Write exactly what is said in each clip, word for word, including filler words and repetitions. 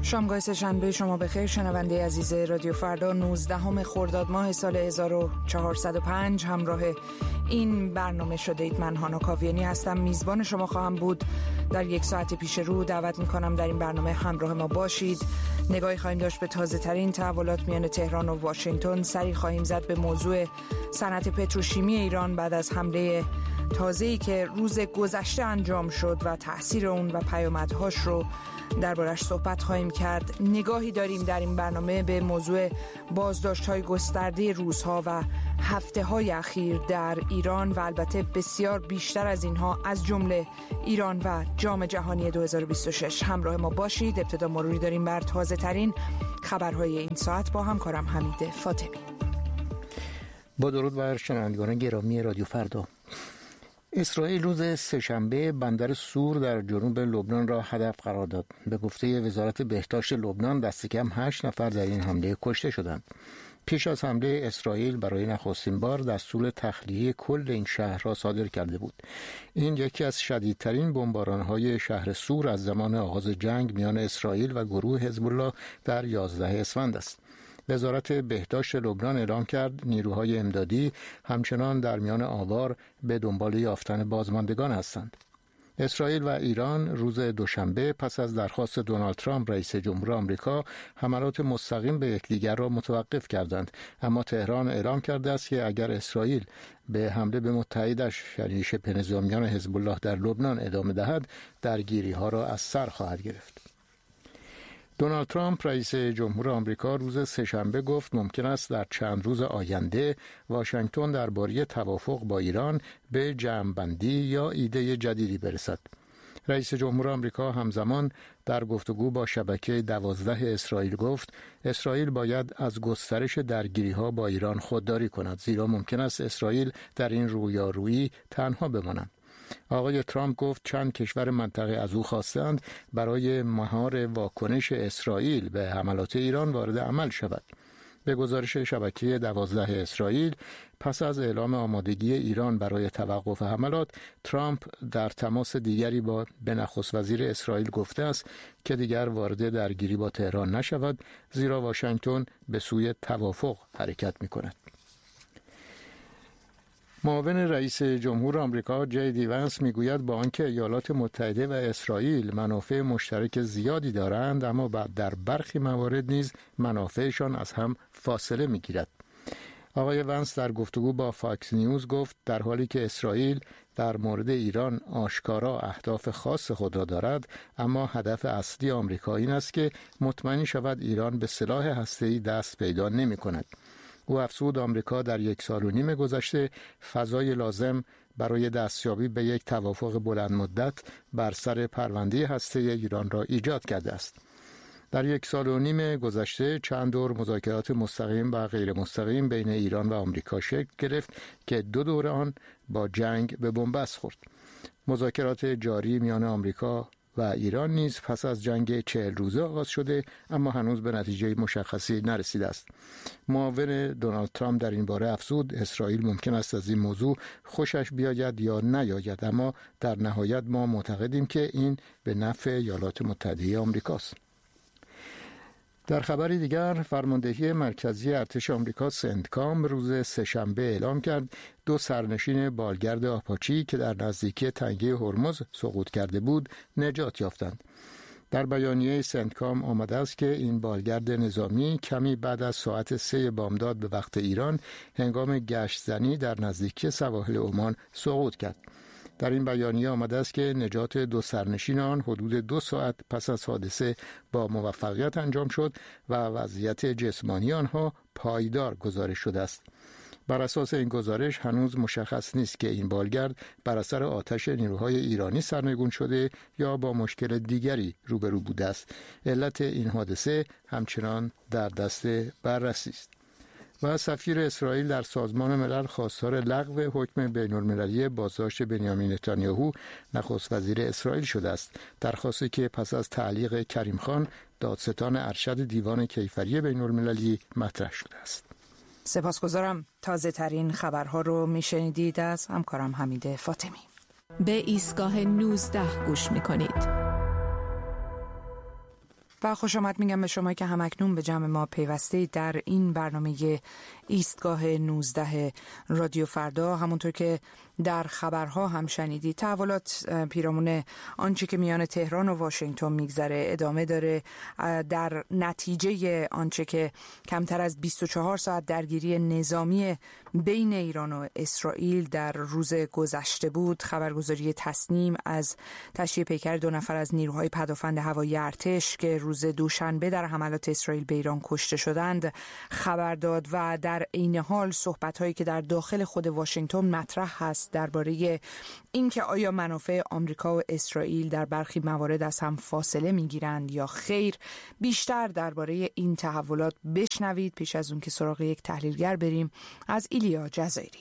شامگاه سه‌شنبه شما بخیر شنونده عزیز رادیو فردا. نوزدهم خرداد ماه سال هزار و چهارصد و پنج همراه این برنامه شده اید. من هانا کاویانی هستم، میزبان شما خواهم بود. در یک ساعت پیش رو دعوت میکنم در این برنامه همراه ما باشید. نگاهی خواهیم داشت به تازه ترین تحولات میان تهران و واشنگتن. سری خواهیم زد به موضوع صنعت پتروشیمی ایران بعد از حمله تازه‌ای که روز گذشته انجام شد و تأثیر اون و پیامدهاش رو دربارش صحبت خواهیم کرد. نگاهی داریم در این برنامه به موضوع بازداشت‌های گسترده روزها و هفته‌های اخیر در ایران و البته بسیار بیشتر از اینها از جمله ایران و جام جهانی دو هزار و بیست و شش. همراه ما باشید. ابتدا مروری داریم بر تازه ترین خبرهای این ساعت با همکارم حمید فاطمی. با درود بر شنوندگان گرامی رادیو فردا. اسرائیل روز سه‌شنبه بندر سور در جنوب لبنان را هدف قرار داد. به گفته وزارت بهداشت لبنان دست کم هشت نفر در این حمله کشته شدند. پیش از حمله اسرائیل برای نخستین بار دستور تخلیه کل این شهر را صادر کرده بود. این یکی از شدیدترین بمباران‌های شهر سور از زمان آغاز جنگ میان اسرائیل و گروه حزب الله در یازده اسفند است. وزارت بهداشت لبنان اعلام کرد نیروهای امدادی همچنان در میان آوار به دنبال یافتن بازماندگان هستند. اسرائیل و ایران روز دوشنبه پس از درخواست دونالد ترامپ رئیس جمهور آمریکا حملات مستقیم به یکدیگر را متوقف کردند، اما تهران اعلام کرده است که اگر اسرائیل به حمله به متحدش یعنی شبه نظامیان حزب الله در لبنان ادامه دهد، درگیری‌ها را از سر خواهد گرفت. دونالد ترامپ رئیس جمهور آمریکا روز سه‌شنبه گفت ممکن است در چند روز آینده واشنگتن درباره توافق با ایران به جمع‌بندی یا ایده جدیدی برسد. رئیس جمهور آمریکا همزمان در گفتگو با شبکه دوازده اسرائیل گفت اسرائیل باید از گسترش درگیری‌ها با ایران خودداری کند، زیرا ممکن است اسرائیل در این رویارویی تنها بماند. آقای ترامپ گفت چند کشور منطقه از او خواستند برای مهار واکنش اسرائیل به حملات ایران وارد عمل شود. به گزارش شبکه دوازده اسرائیل، پس از اعلام آمادگی ایران برای توقف حملات، ترامپ در تماس دیگری با به نخست وزیر اسرائیل گفته است که دیگر وارد درگیری با تهران نشود، زیرا واشنگتن به سوی توافق حرکت می‌کند. معاون رئیس جمهور آمریکا جی دی ونس میگوید با آنکه ایالات متحده و اسرائیل منافع مشترک زیادی دارند، اما بعد در برخی موارد نیز منافعشان از هم فاصله میگیرد. آقای ونس در گفتگو با فاکس نیوز گفت در حالی که اسرائیل در مورد ایران آشکارا اهداف خاص خود را دارد، اما هدف اصلی آمریکا این است که مطمئن شود ایران به سلاح هسته‌ای دست پیدا نمی‌کند. او افزود آمریکا در یک سال و نیم گذشته فضای لازم برای دستیابی به یک توافق بلند مدت بر سر پرونده هسته ایران را ایجاد کرده است. در یک سال و نیم گذشته چند دور مذاکرات مستقیم و غیر مستقیم بین ایران و آمریکا شکل گرفت که دو دور آن با جنگ به بنبست خورد. مذاکرات جاری میان آمریکا و ایران نیز پس از جنگ چهل روزه آغاز شده، اما هنوز به نتیجه مشخصی نرسیده است. معاون دونالد ترامپ در این باره افزود اسرائیل ممکن است از این موضوع خوشش بیاید یا نیاید، اما در نهایت ما معتقدیم که این به نفع ایالات متحده آمریکاست. در خبری دیگر، فرماندهی مرکزی ارتش آمریکا سنتکام روز سه‌شنبه اعلام کرد دو سرنشین بالگرد آپاچی که در نزدیکی تنگه هرمز سقوط کرده بود نجات یافتند. در بیانیه سنتکام آمده است که این بالگرد نظامی کمی بعد از ساعت سه بامداد به وقت ایران هنگام گشت زنی در نزدیکی سواحل عمان سقوط کرد. در این بیانیه آمده است که نجات دو سرنشین آن حدود دو ساعت پس از حادثه با موفقیت انجام شد و وضعیت جسمانی آنها پایدار گزارش شده است. بر اساس این گزارش هنوز مشخص نیست که این بالگرد بر اثر آتش نیروهای ایرانی سرنگون شده یا با مشکل دیگری روبرو بوده است. علت این حادثه همچنان در دست بررسی است. و سفیر اسرائیل در سازمان ملل خواستار لغو حکم بین‌المللی بازداشت بنیامین نتانیاهو نخست وزیر اسرائیل شده است. درخواستی که پس از تعلیق کریم خان دادستان ارشد دیوان کیفری بین‌المللی مطرح شده است. سپاسگزارم. تازه ترین خبرها رو میشنیدید از همکارم حمید فاطمی. به ایستگاه نوزده گوش میکنید. و خوش آمد میگم به شما که همکنون به جمع ما پیوسته در این برنامه ایستگاه نوزده رادیو فردا. همونطور که در خبرها هم شنیدید، تحولات پیرامون آنچه که میان تهران و واشنگتن میگذره ادامه داره. در نتیجه آنچه که کمتر از بیست و چهار ساعت درگیری نظامی بین ایران و اسرائیل در روز گذشته بود، خبرگزاری تصنیم از تشییع پیکر دو نفر از نیروهای پدافند هوایی ارتش که روز دوشنبه در حملات اسرائیل به ایران کشته شدند خبر داد و در عین حال صحبت‌هایی که در داخل خود واشنگتن مطرح هست درباره اینکه آیا منافع آمریکا و اسرائیل در برخی موارد از هم فاصله می‌گیرند یا خیر، بیشتر درباره این تحولات بشنوید. پیش از اون که سراغ یک تحلیلگر بریم، از ایلیا جزایری.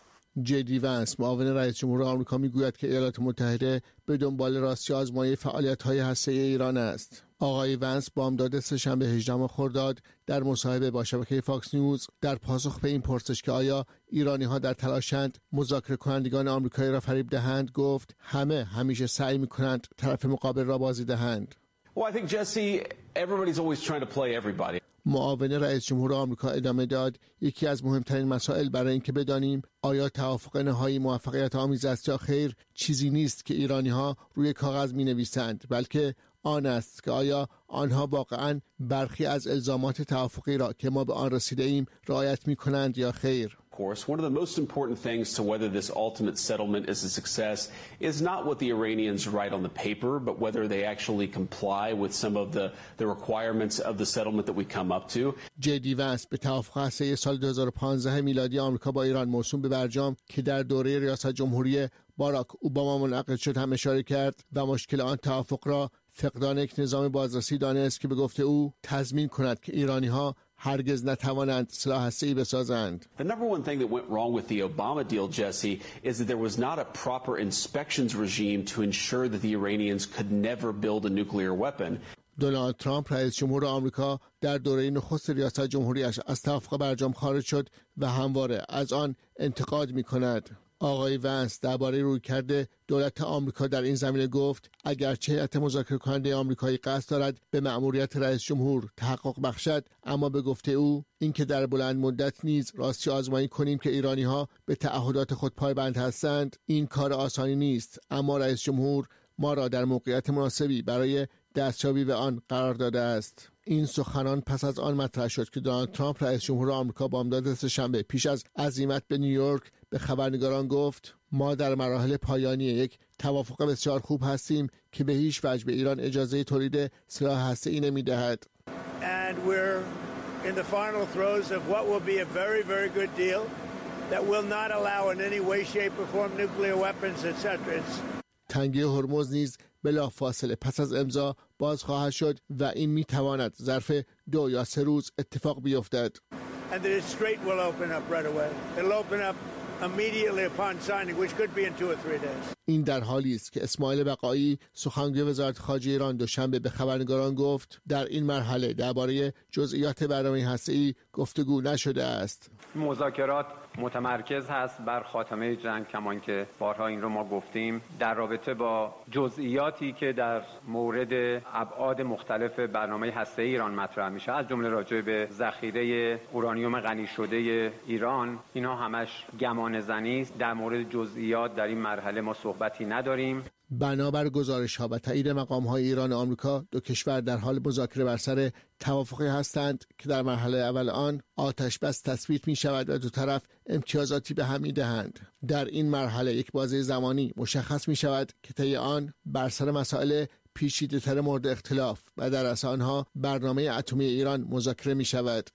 جی دی ونس معاون رئیس جمهور آمریکا میگوید که ایالات متحده به دنبال راستی آزمایی فعالیت‌های هسته‌ای ایران است. آقای ونس بامداد سه‌شنبه هجدهم خرداد در مصاحبه با شبکه فاکس نیوز در پاسخ به این پرسش که آیا ایرانی‌ها در تلاشند مذاکره کنندگان آمریکایی را فریب دهند گفت همه همیشه سعی می‌کنند طرف مقابل را بازی دهند. Well, I think Jesse, everybody's always trying to play everybody. معاون رئیس جمهور آمریکا ادامه داد یکی از مهمترین مسائل برای اینکه بدانیم آیا توافق نهایی موفقیت آمیز است یا خیر چیزی نیست که ایرانی‌ها روی کاغذ می‌نویسند، بلکه آن است که آیا آنها واقعاً برخی از الزامات توافقی را که ما به آن رسیده ایم رعایت می‌کنند یا خیر. Of course, one of the most important things to whether this ultimate settlement is a success is not what the Iranians write on the paper, but whether they actually comply with some of the the requirements of the settlement that we come up to. جی دی ونس به توافق هسته‌ای سال دو هزار و پانزده میلادی آمریکا با ایران موسوم به برجام که در دوره ریاست جمهوری باراک اوباما منعقد شد هم اشاره کرد و مشکل آن توافق را فقدان یک نظام بازرسی دانست که به گفته او تضمین کند که ایرانی‌ها هرگز نتوانند سلاح هسته‌ای بسازند. The number one thing that went wrong with the Obama deal, Jesse, is that there was not a proper inspections regime to ensure that the Iranians could never build a nuclear weapon. دونالد ترامپ رئیس جمهور آمریکا در دوره نخست ریاست جمهوریش از توافق برجام خارج شد و همواره از آن انتقاد می‌کند. آقای ونس درباره رویکرد دولت آمریکا در این زمینه گفت اگرچه هیئت مذاکره کننده آمریکایی قصد دارد به مأموریت رئیس جمهور تحقق بخشد، اما به گفته او اینکه در بلند مدت نیز راستی آزمایی کنیم که ایرانی‌ها به تعهدات خود پایبند هستند این کار آسانی نیست، اما رئیس جمهور ما را در موقعیت مناسبی برای دستیابی به آن قرار داده است. این سخنان پس از آن مطرح شد که دونالد ترامپ رئیس جمهور آمریکا بامداد سه‌شنبه پیش از عزیمت به نیویورک به خبرنگاران گفت ما در مراحل پایانی یک توافق بسیار خوب هستیم که به هیچ وجه به ایران اجازه تولید سلاح هسته‌ای نمی‌دهد. And we're in the final throes of what will be a very very good deal that will not allow in any way shape or form nuclear weapons et cetera. تنگه هرمز نیز بلافاصله پس از امضا باز خواهد شد و این میتواند ظرف دو یا سه روز اتفاق بیفتد. And the strait will open up right away. It'll open up immediately upon signing, which could be in two or three days. این در حالی است که اسماعیل بقایی سخنگوی وزارت خارجه ایران دوشنبه به خبرنگاران گفت در این مرحله درباره جزئیات برنامه هسته‌ای گفتگو نشده است. مذاکرات متمرکز هست بر خاتمه جنگ، کمان که بارها این رو ما گفتیم، در رابطه با جزئیاتی که در مورد ابعاد مختلف برنامه هسته‌ای ایران مطرح میشه، از جمله راجع به ذخیره اورانیوم غنی شده ایران. اینا همش گمان زنی است. در مورد جزئیات در این مرحله ما صحبتی نداریم. بنابر گزارش‌ها و تایید مقام‌های ایران و آمریکا، دو کشور در حال مذاکره بر سر توافقی هستند که در مرحله اول آن آتش بس تثبیت می‌شود و دو طرف امتیازاتی به هم می‌دهند. در این مرحله یک بازه زمانی مشخص می‌شود که طی آن بر سر مسائل پیچیده‌تر مورد اختلاف و در اصل آنها برنامه اتمی ایران مذاکره می‌شود.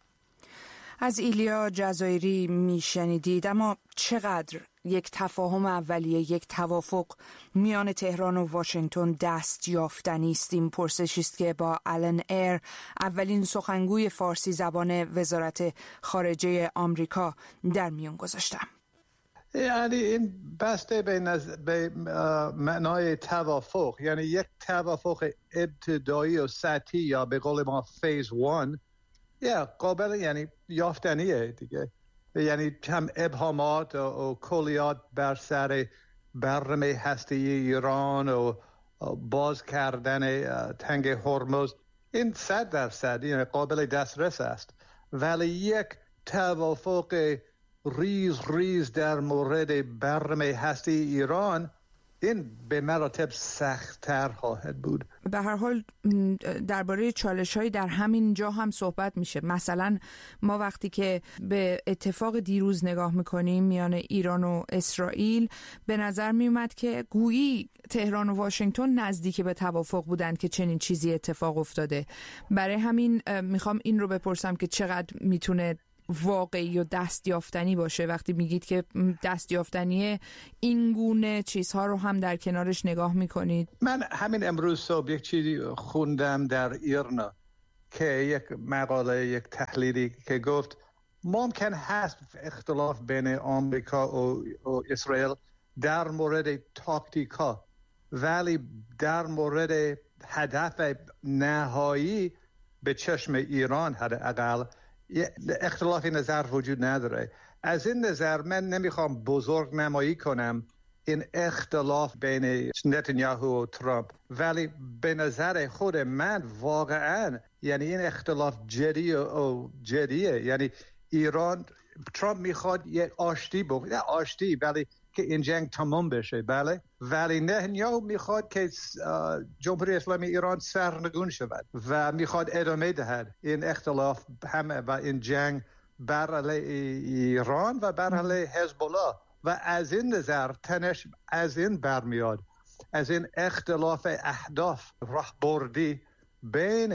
از ایلیا جزایری میشنیدید. اما چقدر یک تفاهم اولیه، یک توافق میان تهران و واشنگتن دست یافتنی است؟ این پرسشی است که با آلن ایر، اولین سخنگوی فارسی زبان وزارت خارجه آمریکا، در میان گذاشتم. یعنی این بسته به, نز... به معنای توافق، یعنی یک توافق ابتدایی و سطحی یا به قول ما فیز وان، یا قابل یعنی یافتنیه دیگه. یعنی کم ابهامات و, و کلیات بر سر برنامه هسته‌ای ایران و باز کردن تنگ هرمز این صد درصد یعنی قابل دسترس است، ولی یک توافق ریز ریز در مورد برنامه هسته ایران این به مراتب سخت‌تر خواهد بود. به هر حال درباره چالش‌هایی در همین جا هم صحبت میشه. مثلا ما وقتی که به اتفاق دیروز نگاه میکنیم میان ایران و اسرائیل، به نظر میومد که گویی تهران و واشنگتن نزدیک به توافق بودند که چنین چیزی اتفاق افتاده. برای همین میخوام این رو بپرسم که چقدر میتونه واقعی و دستیافتنی باشه وقتی میگید که دستیافتنی این گونه چیزها رو هم در کنارش نگاه میکنید. من همین امروز صبح یک چیزی خوندم در ایرنا که یک مقاله، یک تحلیلی که گفت ممکن هست اختلاف بین آمریکا و, و اسرائیل در مورد تاکتیکا، ولی در مورد هدف نهایی به چشم ایران حداقل اختلافی نظر وجود نداره. از این نظر من نمیخوام بزرگ نمایی کنم این اختلاف بین نتانیاهو و ترامپ، ولی به نظر خود من واقعا یعنی این اختلاف جدی و جدیه. یعنی ایران، ترامپ میخواد یک آشتی بکنه، نه آشتی ولی که این جنگ تمام بشه، بله، ولی نتانیاهو میخواد که جمهوری اسلامی ایران سرنگون شود و میخواد ادامه دهد این اختلاف همه و این جنگ بر علیه ایران و بر علیه حزب الله. و از این نظر تنش از این برمیاد، از این اختلاف اهداف راهبردی بین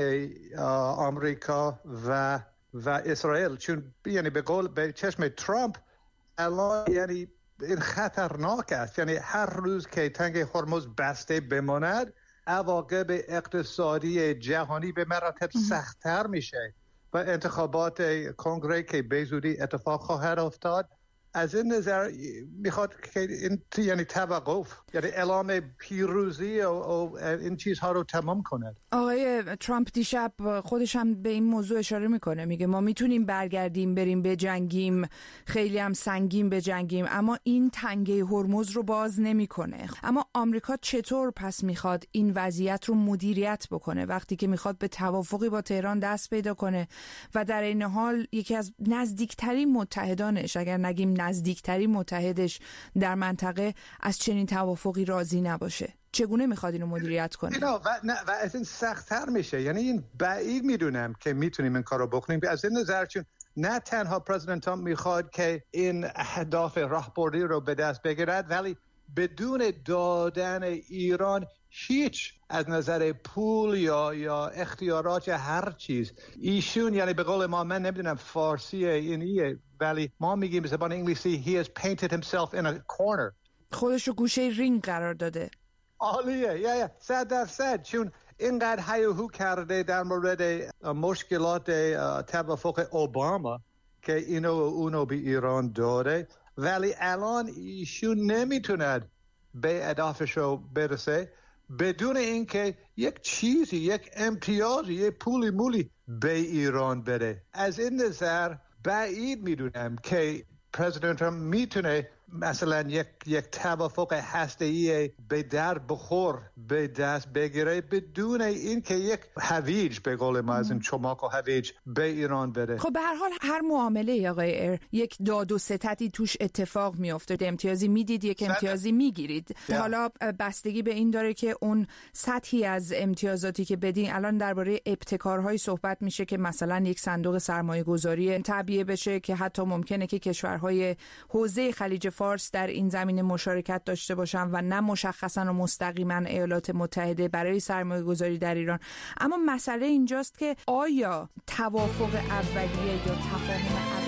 آمریکا و و اسرائیل، چون یعنی به قول به چشم ترامپ الان یعنی این خطرناک است. یعنی هر روز که تنگ هرمز بسته بماند عواقب اقتصادی جهانی به مراتب سخت‌تر میشه و انتخابات کنگره که به زودی اتفاق خواهد افتاد. از این نظر میخواد که این یعنی توقف، یعنی اعلام پیروزی و, و این چیزها رو تمام کند. آقای ترامپ دیشب خودش هم به این موضوع اشاره میکنه، میگه ما میتونیم برگردیم بریم بجنگیم، خیلی هم سنگین بجنگیم، اما این تنگه هرمز رو باز نمیکنه. اما آمریکا چطور پس میخواد این وضعیت رو مدیریت بکنه وقتی که میخواد به توافقی با تهران دست پیدا کنه و در این حال یکی از نزدیکترین متحدانش، اگر نگیم نزدیکترین متحدش در منطقه، از چنین توافقی راضی نباشه؟ چگونه میخواد اینو مدیریت کنه؟ و, و از این سخت‌تر میشه. یعنی این بعید میدونم که میتونیم این کارو بکنیم. از این نظر چون نه تنها پرزیدنت ترامپ میخواد که این اهداف راهبردی رو به دست بگیرد، ولی بدون دادن ایران هیچ از نظر پول یا یا اختیارات یا هر چیز، ایشون یعنی به قول ما، من نمیدونم فارسی اینیه ولی ما میگیم به زبان انگلیسی he has painted himself in a corner، خودش رو گوشه رینگ قرار داده. عالیه، یا یا صد درصد، چون اینقدر هیاهو کرده در مورد مشکلات توافق اوباما که اینو و اونو به ایران داده، ولی الان ایشون نمیتوند به اهدافش رو برسه بدون اینکه یک چیزی، یک امتیازی، یک پولی مولی به ایران بده. از این نظر بعید میدونم که پرزیدنت ترامپ میتونه مثلا یک یک توافق هسته‌ای به در بخور به دست بگیره بدون اینکه یک هویج به قول ما از این چماق و هویج به ایران بده. خب به هر حال هر معامله آقای ایر یک داد و ستدی توش اتفاق میفته. امتیازی میدید، یک امتیازی میگیرید. حالا بستگی به این داره که اون سطحی از امتیازاتی که بدین. الان درباره ابتکارهای صحبت میشه که مثلا یک صندوق سرمایه گذاری تعبیه بشه که حتی ممکنه که کشورهای حوزه خلیج فارس در این زمینه مشارکت داشته باشن و نه مشخصا و مستقیما ایالات متحده برای سرمایه گذاری در ایران. اما مسئله اینجاست که آیا توافق اولیه یا تفاهم